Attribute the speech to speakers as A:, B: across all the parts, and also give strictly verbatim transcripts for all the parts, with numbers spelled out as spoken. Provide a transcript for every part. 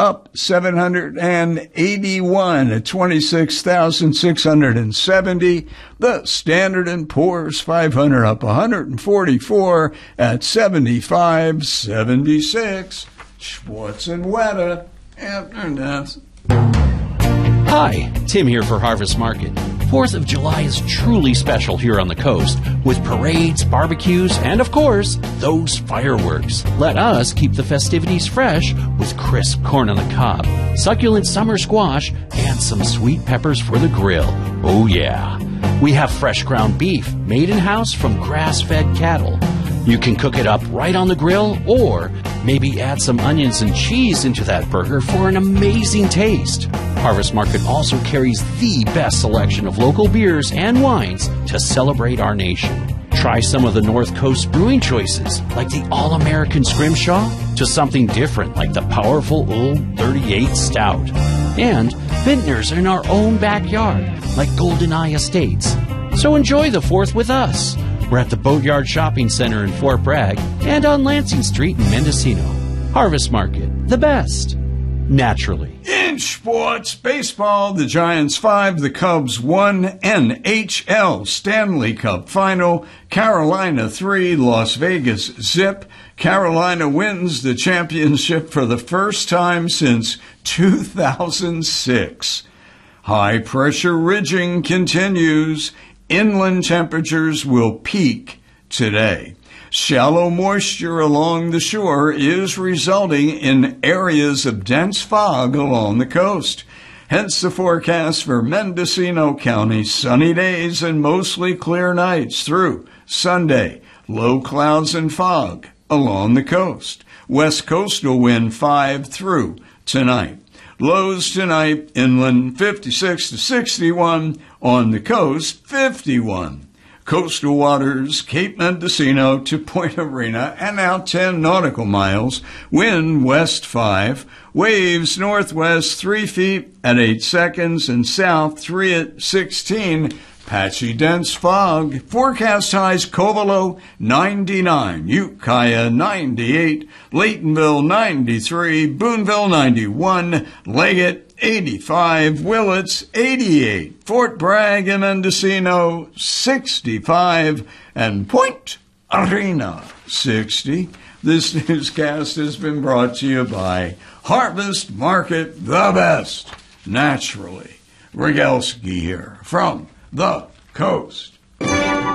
A: up seven hundred eighty-one at twenty-six thousand six hundred seventy. The Standard and Poor's five hundred up one hundred forty-four at seventy-five seventy-six. Schwartz and Weta after that.
B: Hi, Tim here for Harvest Market. fourth of July is truly special here on the coast with parades, barbecues, and of course, those fireworks. Let us keep the festivities fresh with crisp corn on the cob, succulent summer squash, and some sweet peppers for the grill. Oh yeah. We have fresh ground beef made in-house from grass-fed cattle. You can cook it up right on the grill or maybe add some onions and cheese into that burger for an amazing taste. Harvest Market also carries the best selection of local beers and wines to celebrate our nation. Try some of the North Coast brewing choices, like the All-American Scrimshaw, to something different like the powerful Old thirty-eight Stout. And vintners in our own backyard, like GoldenEye Estates. So enjoy the fourth with us. We're at the Boatyard Shopping Center in Fort Bragg and on Lansing Street in Mendocino. Harvest Market, the best. Naturally.
A: In sports, baseball, the Giants five, the Cubs one, N H L Stanley Cup Final, Carolina three, Las Vegas zip. Carolina wins the championship for the first time since two thousand six. High-pressure ridging continues. Inland temperatures will peak today. Shallow moisture along the shore is resulting in areas of dense fog along the coast. Hence the forecast for Mendocino County: sunny days and mostly clear nights through Sunday. Low clouds and fog along the coast. West coastal wind five through tonight. Lows tonight, inland fifty-six to sixty-one, on the coast fifty-one. Coastal waters, Cape Mendocino to Point Arena, and now ten nautical miles. Wind west five. Waves northwest three feet at eight seconds and south three at sixteen. Patchy dense fog. Forecast highs: Covelo ninety-nine, Ukiah ninety-eight, Laytonville ninety-three, Boonville ninety-one, Leggett eighty-five, Willits eighty-eight, Fort Bragg and Mendocino sixty-five, and Point Arena sixty. This newscast has been brought to you by Harvest Market, the best. Naturally. Rogalski here from the coast.
C: We're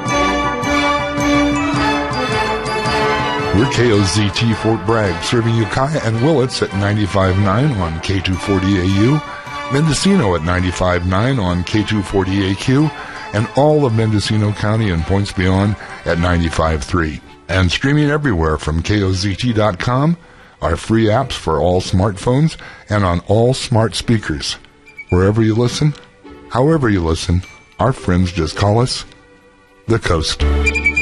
C: K O Z T Fort Bragg, serving Ukiah and Willits at ninety-five point nine on K two forty A U, Mendocino at ninety-five point nine on K two forty A Q, and all of Mendocino County and points beyond at ninety-five point three. And streaming everywhere from K O Z T dot com, our free apps for all smartphones and on all smart speakers. Wherever you listen, however you listen, our friends just call us the Coast.